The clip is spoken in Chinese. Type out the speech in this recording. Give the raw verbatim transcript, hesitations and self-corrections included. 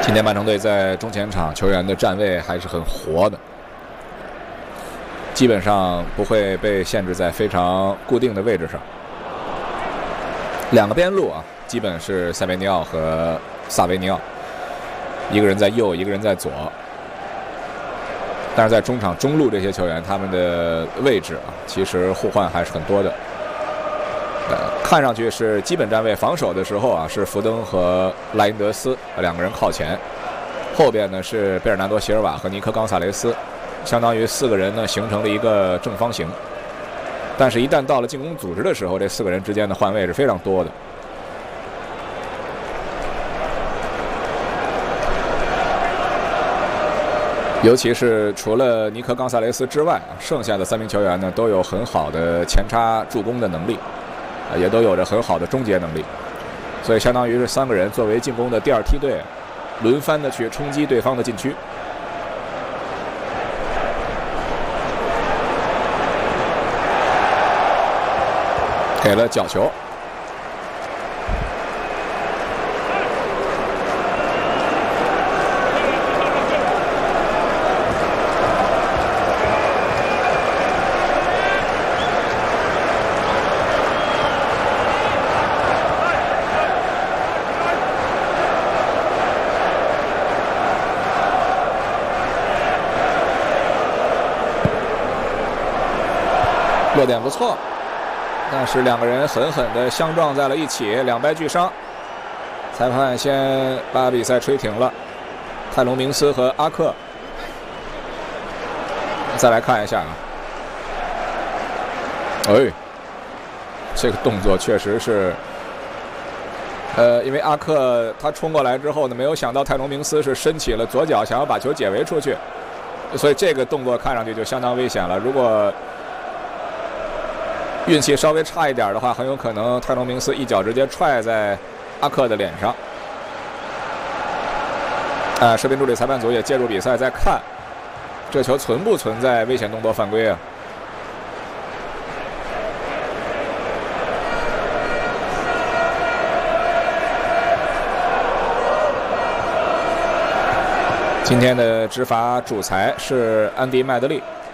今天曼城队在中前场球员的站位还是很活的，基本上不会被限制在非常固定的位置上。两个边路啊，基本是塞维尼奥和萨维尼奥，一个人在右，一个人在左。但是在中场中路这些球员，他们的位置啊，其实互换还是很多的。呃，看上去是基本站位，防守的时候啊，是福登和莱因德斯两个人靠前，后边呢是贝尔南多·席尔瓦和尼科·冈萨雷斯，相当于四个人呢形成了一个正方形。但是，一旦到了进攻组织的时候，这四个人之间的换位是非常多的。尤其是除了尼科·冈萨雷斯之外，剩下的三名球员呢都有很好的前插助攻的能力，也都有着很好的终结能力，所以相当于是三个人作为进攻的第二梯队，轮番的去冲击对方的禁区。给了角球。落点不错，但是两个人狠狠地相撞在了一起，两败俱伤。裁判先把比赛吹停了。泰隆明斯和阿克，再来看一下啊，哎，这个动作确实是，呃，因为阿克他冲过来之后呢，没有想到泰隆明斯是伸起了左脚，想要把球解围出去，所以这个动作看上去就相当危险了。如果运气稍微差一点的话，很有可能泰隆明斯一脚直接踹在阿克的脸上。啊，视频助理裁判组也介入比赛，在看这球存不存在危险动作犯规啊？今天的执法主裁是安迪·麦德利。